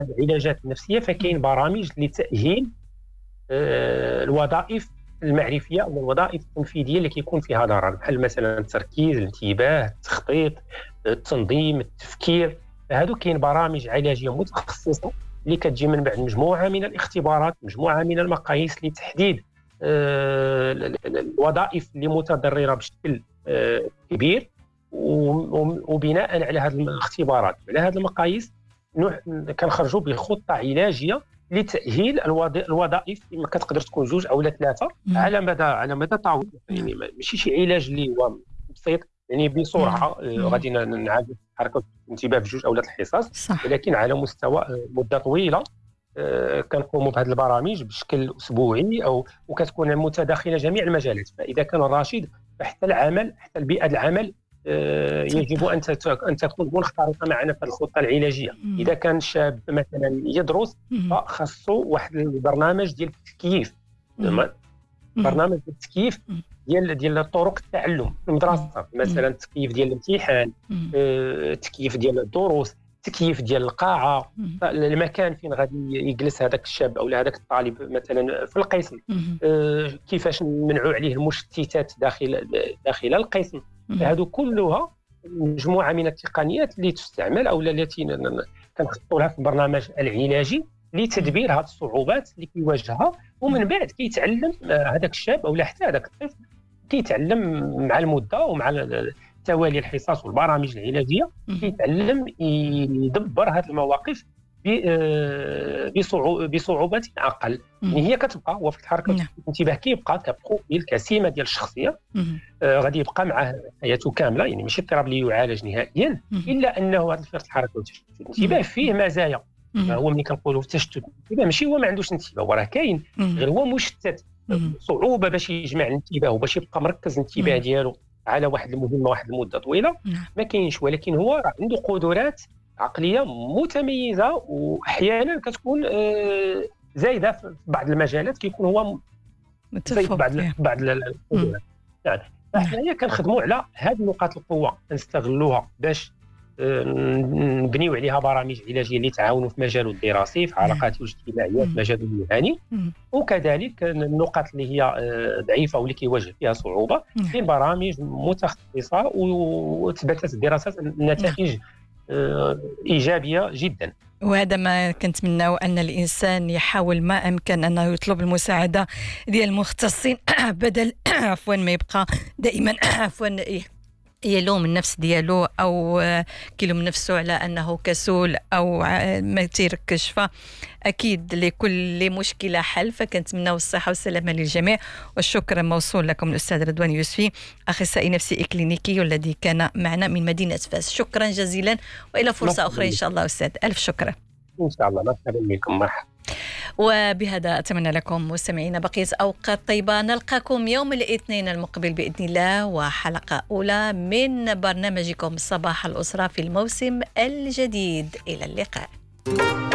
العلاجات النفسيه فكاين برامج لتاهيل الوظائف المعرفيه او الوظائف التنفيذيه اللي كيكون فيها ضرر، بحال مثلا التركيز، الانتباه، التخطيط، التنظيم، التفكير. هادو كاين برامج علاجيه متخصصه اللي كتجي من بعد مجموعه من الاختبارات، مجموعه من المقاييس لتحديد الوظائف اللي متضرره بشكل كبير، وبناء على هذه الاختبارات وعلى هذه المقاييس كنخرجوا بخطه علاجيه لتاهيل الوظائف اللي كتقدر تكون 2 أو 3 على مدى طويل. يعني ماشي شي علاج اللي هو بسيط، يعني بسرعه غادي نعالج حركه الانتباه في 2 أو 3 الحصص، ولكن على مستوى مده طويله كنقوموا بهذه البرامج بشكل اسبوعي وكتكون متداخله جميع المجالات. فاذا كان الرشيد فحتى العمل، حتى البيئه العمل يجب ان تكون منخرطه معنا في الخطه العلاجيه. اذا كان شاب مثلا يدرس فخاصه واحد البرنامج ديال التكييف، برنامج التكييف ديال طرق التعلم في المدرسه، مثلا التكييف ديال الامتحان، التكييف ديال الدروس، تكييف ديال القاعه، المكان فين غادي يجلس هذاك الشاب او هذاك الطالب مثلا في القسم، كيفاش نمنعوا عليه المشتتات داخل القسم. هادو كلها مجموعه من التقنيات اللي تستعمل او التي كنخطوا لها في البرنامج العلاجي لتدبير هذه الصعوبات اللي كيواجهها، ومن بعد كيتعلم هذاك الشاب او حتى هذاك الطفل كيتعلم مع المده ومع توالي الحصص والبرامج العلاجيه، كيتعلم يدبر هذه المواقف بصعوبة أقل. يعني هي كتبقى هو في الحركة الانتباه كيبقى كبروفيل كسمة ديال الشخصية، غادي يبقى معه حياته كاملة، يعني ماشي اضطراب اللي يعالج نهائيا، إلا أنه هذا الفرط الحركة والتشتت الانتباه فيه مزايا. هو ملي كنقولوا تشتت الانتباه ماشي هو ما عندوش انتباه، وراه كاين، غير هو مشتت، صعوبة باش يجمع الانتباه وباش يبقى مركز الانتباه ديالو على واحد المهمة واحد المدة طويلة ما كاينش. ولكن هو عنده قدرات عقليه متميزه، واحيانا كتكون زايده في بعض المجالات، كيكون هو زايد بعض القدرات. يعني فاحنا كنخدموا على هذه نقاط القوه، كنستغلوها باش نبنيو عليها برامج علاجيه اللي تعاونوا في مجاله الدراسي، في علاقاته الاجتماعيه، في مجاله المهني، وكذلك النقاط اللي هي ضعيفه واللي كيواجه فيها صعوبه في برامج متخصصه وثبتت الدراسات النتائج إيجابية جدا. وهذا ما كنتمناو أن الإنسان يحاول ما أمكن أنه يطلب المساعدة ديال المختصين بدل عفوا ما يبقى دائما عفوا يلوم النفس ديالو أو كيلوم نفسه على أنه كسول أو ما تيركش. فأكيد لكل مشكلة حل، فكنتمناو الصحة والسلامة للجميع. والشكر موصول لكم الأستاذ رضوان يوسفي، أخصائي نفسي إكلينيكي والذي كان معنا من مدينة فاس. شكرا جزيلا، وإلى فرصة أخرى إن شاء الله أستاذ. ألف شكر. إن شاء الله. مرحبا بكم. مرحبا. وبهذا أتمنى لكم مستمعينا بقية أوقات طيبة. نلقاكم يوم الاثنين المقبل بإذن الله، وحلقة أولى من برنامجكم صباح الأسرة في الموسم الجديد. إلى اللقاء.